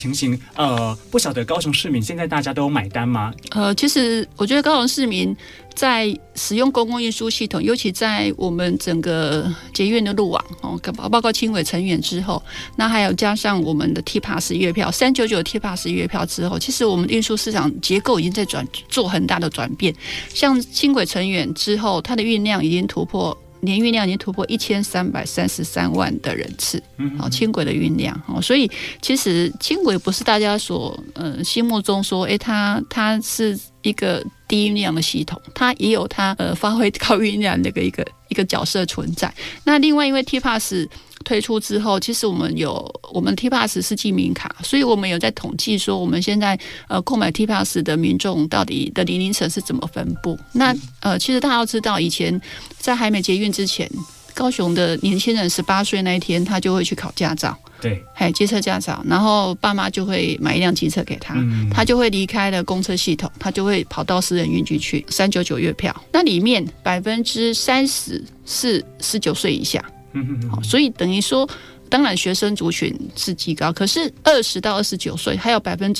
情形，不晓得高雄市民现在大家都有买单吗？ 其实我觉得高雄市民在使用公共运输系统，尤其在我们整个捷运的路网包括轻轨成员之后，那还有加上我们的 T-Pass 月票399 T-Pass 月票之后，其实我们运输市场结构已经在做很大的转变。像轻轨成员之后，它的运量已经突破。年运量已经突破1333万的人次，轻轨的运量，所以其实轻轨不是大家所心目中说，它是一个低运量的系统，它也有它发挥高运量的一个角色存在。那另外因为 T-Pass 推出之后，其实我们 T-Pass 是记名卡，所以我们有在统计说我们现在购买 T-Pass 的民众到底的年龄层是怎么分布。那其实大家要知道，以前在还没捷运之前，高雄的年轻人18岁那一天，他就会去考驾照。 对， 机车驾照，然后爸妈就会买一辆机车给他，他就会离开了公车系统，他就会跑到私人运局去399月票。那里面30%是19岁以下，所以等于说，当然学生族群是极高，可是20到29岁还有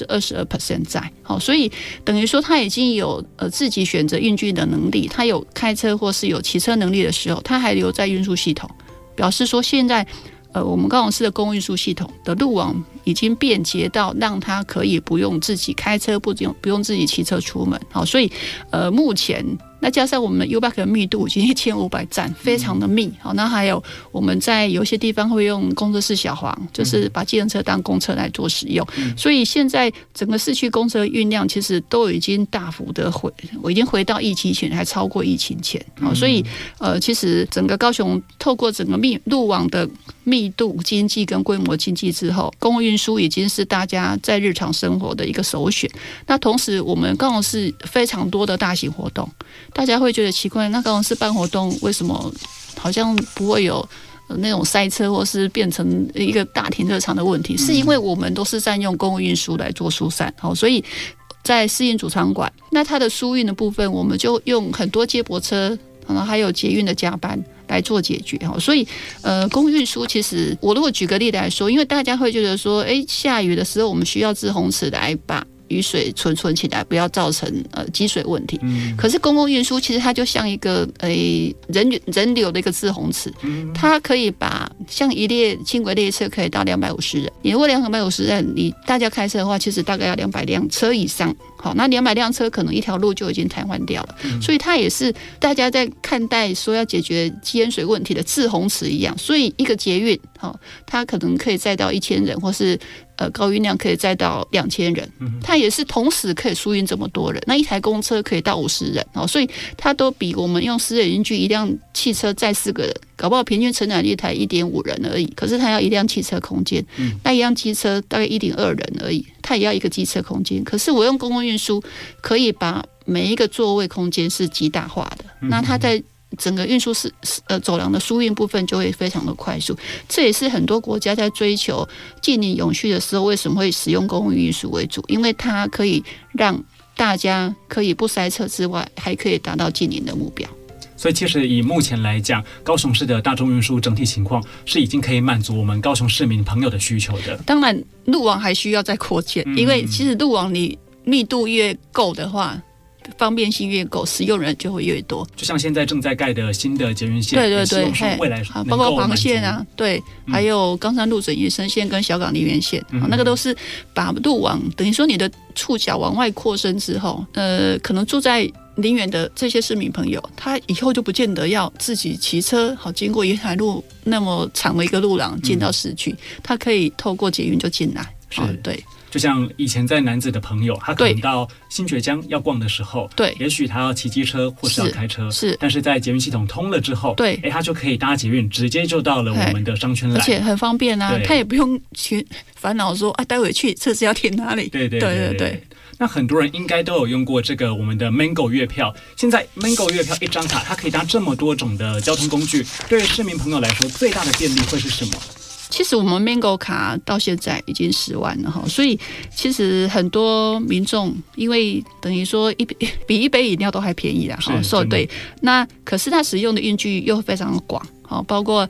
22% 在，所以等于说他已经有自己选择运具的能力，他有开车或是有骑车能力的时候，他还留在运输系统，表示说现在我们高雄市的公共运输系统的路网已经便捷到让他可以不用自己开车，不用自己骑车出门，所以目前。那加上我们的 U-Bike 的密度已经1500站，非常的密。那还有我们在有些地方会用公车式小黄，就是把计程车当公车来做使用。所以现在整个市区公车运量其实都已经大幅的已经回到疫情前，还超过疫情前。所以其实整个高雄透过整个路网的密度经济跟规模经济之后，公共运输已经是大家在日常生活的一个首选。那同时我们高雄市非常多的大型活动。大家会觉得奇怪，那高雄市办活动为什么好像不会有那种塞车或是变成一个大停车场的问题？是因为我们都是占用公共运输来做疏散，所以在市营主场馆，那它的疏运的部分，我们就用很多接驳车，还有捷运的加班来做解决。所以公共运输其实我如果举个例来说，因为大家会觉得说，下雨的时候我们需要滞洪池来把雨水存起来，不要造成积水问题。可是公共运输其实它就像一个人流的一个滞洪池，它可以把像一列轻轨列车可以到250人，你如果250人，你大家开车的话，其实大概要200辆车以上。好，那200辆车可能一条路就已经瘫痪掉了，所以它也是大家在看待说要解决积淹水问题的滞洪池一样。所以一个捷运，它可能可以载到1000人，或是高运量可以载到2000人，它也是同时可以输运这么多人。那一台公车可以到50人，所以它都比我们用私人运具一辆汽车载4个人，搞不好平均承载一台1.5人而已。可是它要一辆汽车空间，那一辆机车大概1.2人而已，它也要一个机车空间。可是我用公共运输可以把每一个座位空间是极大化的，那它在整个运输走廊的疏运部分就会非常的快速。这也是很多国家在追求近邻永续的时候，为什么会使用公共运输为主？因为它可以让大家可以不塞车之外，还可以达到近邻的目标。 所以其实以目前来讲，高雄市的大众运输整体情况是已经可以满足我们高雄市民朋友的需求的。 当然路网还需要再扩建，因为其实路网你密度越够的话，方便性越够，使用人就会越多。 就像现在正在盖的新的捷运线， 对， 未来包括黄线啊，对，还有冈山路整延伸线跟小港梨园线，那个都是把路网等于说你的触角往外扩伸之后，可能住在林园的这些市民朋友，他以后就不见得要自己骑车经过沿海路那么长的一个路廊进到市区，他可以透过捷运就进来。对。 就像以前在楠梓的朋友，他可能到新崛江要逛的时候，对，也许他要骑机车或是要开车，是，但是在捷运系统通了之后，对，他就可以搭捷运，直接就到了我们的商圈来， 而且很方便啊，他也不用去烦恼说待会去车子要停哪里。对。 那很多人应该都有用过这个我们的 Mango 月票。现在 Mango 月票一张卡，它可以搭这么多种的交通工具，对于市民朋友来说，最大的便利会是什么？ 其实我们 Mango 卡到现在已经10万了哈，所以其实很多民众因为等于说比一杯饮料都还便宜啦，对。那可是它使用的运具又非常广，包括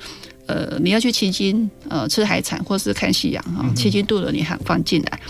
你要去旗津吃海产或是看夕阳啊，旗津渡轮你放进来，